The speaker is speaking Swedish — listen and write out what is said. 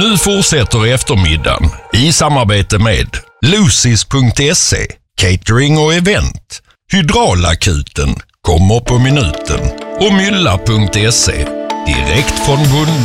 Nu fortsätter eftermiddagen i samarbete med Lucis.se, catering och event. Hydraulakuten kommer på minuten och Mylla.se, direkt från